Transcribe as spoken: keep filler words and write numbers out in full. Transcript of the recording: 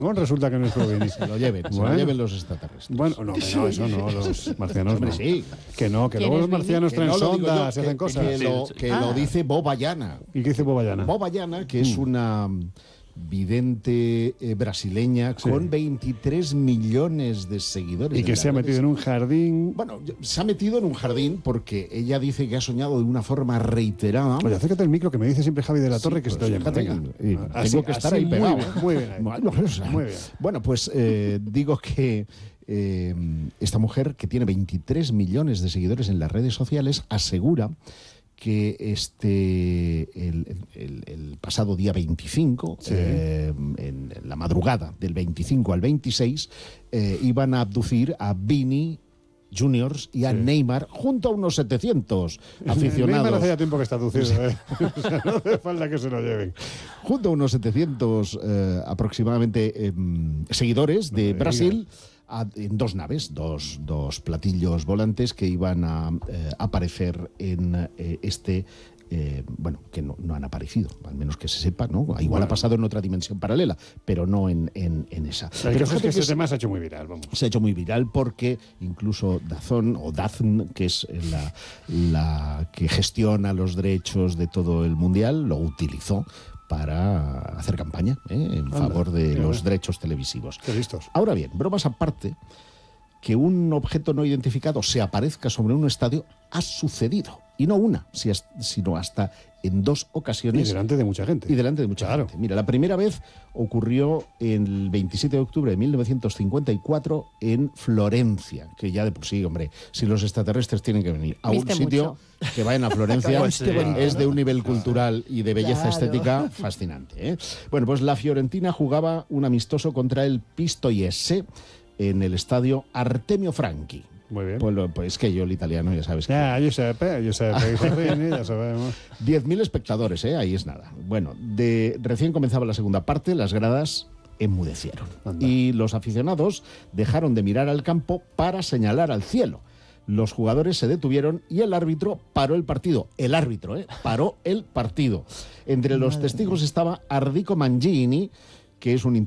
No, resulta que no es proveniente. Se lo lleven, Bueno. se lo lleven los extraterrestres. Bueno, no, no, eso no, los marcianos Hombre, no. sí. Que no, que luego los marcianos Que traen no lo digo yo, sondas y que- hacen cosas. Que, lo, que Ah. lo dice Bobayana. ¿Y qué dice Bobayana? Bobayana, que es una vidente eh, brasileña Sí. con veintitrés millones de seguidores. Y que en se ha las metido en redes. un jardín. Bueno, se ha metido en un jardín porque ella dice que ha soñado de una forma reiterada. Oye, acércate al micro que me dice siempre Javi de la Torre Sí, que se te pues, oye mal. fíjate Venga. que, eh, Así- tengo que estar así ahí muy pegado. bien, muy bien ahí. Bueno, o sea, Muy bien. Bueno, pues eh, digo que eh, esta mujer, que tiene veintitrés millones de seguidores en las redes sociales, asegura que este el, el- el pasado día veinticinco, Sí. eh, en la madrugada del veinticinco al veintiséis, eh, iban a abducir a Vini Juniors y a Sí. Neymar junto a unos setecientos Neymar aficionados. hace ya tiempo que está aducido, ¿eh? O sea, no hace falta que se lo lleven. Junto a unos setecientos eh, aproximadamente eh, seguidores de me Brasil, a- en dos naves, dos, dos platillos volantes que iban a eh, aparecer en eh, este, eh, bueno, que no, no han aparecido, al menos que se sepa, ¿no? Igual Bueno. ha pasado en otra dimensión paralela, pero no en, en, en esa. El Pero caso es fíjate que que ese es- tema se ha hecho muy viral, vamos. se ha hecho muy viral porque incluso Dazón o Dazn, que es la, la que gestiona los derechos de todo el mundial, lo utilizó para hacer campaña, ¿eh? en Anda, favor de qué los bueno. derechos televisivos. Qué listos. Ahora bien, bromas aparte, que un objeto no identificado se aparezca sobre un estadio ha sucedido. Y no una, si as- sino hasta en dos Y ocasiones. delante de mucha gente. Y delante de mucha Claro. gente. Mira, la primera vez ocurrió el veintisiete de octubre de mil novecientos cincuenta y cuatro en Florencia, que ya de por sí, hombre, si los extraterrestres tienen que venir a un Viste sitio, mucho. que vayan a Florencia, Pues sí. es de un nivel cultural y de belleza Claro. estética fascinante. ¿eh? Bueno, pues la Fiorentina jugaba un amistoso contra el Pistoiese en el estadio Artemio Franchi. Muy bien. Pues, lo- pues que yo el italiano ya sabes que... Ya, Giuseppe, Giuseppe, Giuseppe, ya sabemos. diez mil espectadores, ¿eh? Ahí es nada. Bueno, de recién comenzaba la segunda parte, las gradas enmudecieron. Anda. Y los aficionados dejaron de mirar al campo para señalar al cielo. Los jugadores se detuvieron y el árbitro paró el partido. El árbitro, ¿eh? Paró el partido. Entre los testigos estaba Ardico Mangini, que es un